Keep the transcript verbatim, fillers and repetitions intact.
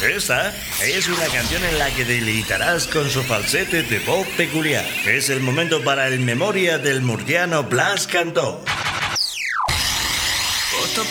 Esta es una canción en la que deleitarás con su falsete de voz peculiar. Es el momento para el memoria del murciano Blas Cantó. Otro